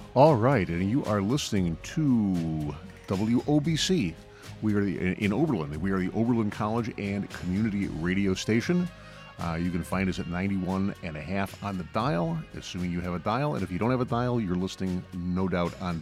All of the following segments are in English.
All right, and you are listening to WOBC. We are in Oberlin. We are the Oberlin College and Community Radio Station. You can find us at 91.5 on the dial, assuming you have a dial. And if you don't have a dial, you're listening, no doubt, on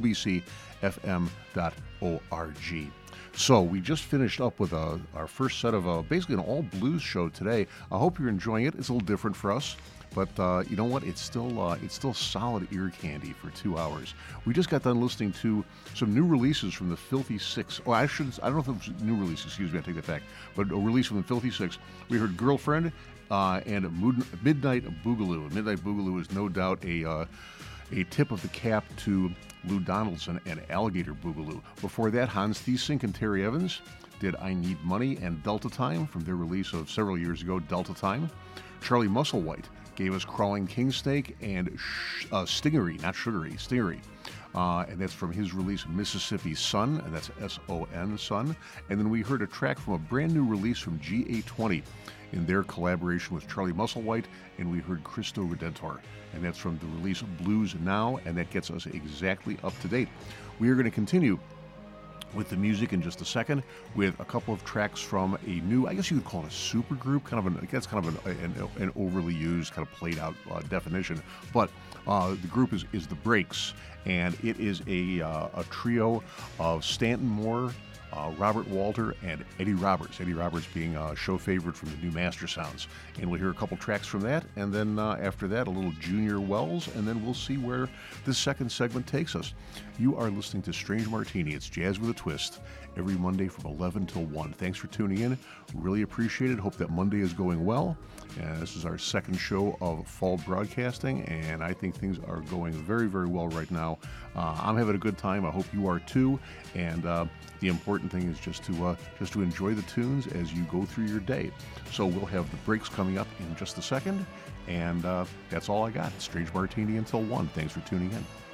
WOBCFM.org. So we just finished up with our first set of basically an all blues show today. I hope you're enjoying it. It's a little different for us. But you know what? It's still solid ear candy for 2 hours. We just got done listening to some new releases from the Filthy Six. Oh, I don't know if it was new releases. Excuse me, I take that back. But a release from the Filthy Six. We heard "Girlfriend" and "Midnight Boogaloo." "Midnight Boogaloo" is no doubt a tip of the cap to Lou Donaldson and Alligator Boogaloo. Before that, Hans Thiesink and Terry Evans did "I Need Money" and "Delta Time" from their release of several years ago, "Delta Time." Charlie Musselwhite gave us "Crawling King Snake" and Stingery, not Sugary, Stingery. And that's from his release, "Mississippi Sun," and that's S-O-N, Sun. And then we heard a track from a brand new release from GA20 in their collaboration with Charlie Musselwhite, and we heard "Cristo Redentor," and that's from the release Blues Now, and that gets us exactly up to date. We are going to continue with the music in just a second, with a couple of tracks from a new, I guess you could call it a super group, that's kind of an overly used, kind of played out definition, but the group is The Breaks, and it is a trio of Stanton Moore, Robert Walter, and Eddie Roberts. Eddie Roberts being a show favorite from the new Master Sounds. And we'll hear a couple tracks from that, and then after that, a little Junior Wells, and then we'll see where this second segment takes us. You are listening to Strange Martini. It's Jazz with a Twist, every Monday from 11 till 1. Thanks for tuning in. Really appreciate it. Hope that Monday is going well. This is our second show of fall broadcasting, and I think things are going very, very well right now. I'm having a good time. I hope you are too. And the important thing is just to enjoy the tunes as you go through your day. So we'll have The Breaks coming up in just a second, and that's all I got. Strange Martini until 1. Thanks for tuning in.